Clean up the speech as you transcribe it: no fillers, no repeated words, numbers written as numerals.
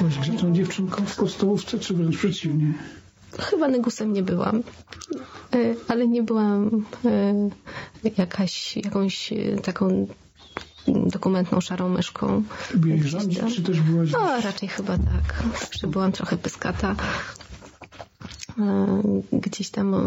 Byłaś grzeczną dziewczynką w podstawówce, czy wręcz przeciwnie? Chyba negusem nie byłam, ale nie byłam jakąś taką dokumentną szarą myszką. Lubiłaś rządzić, czy też byłaś... No, raczej chyba tak. Zawsze byłam trochę pyskata. Gdzieś tam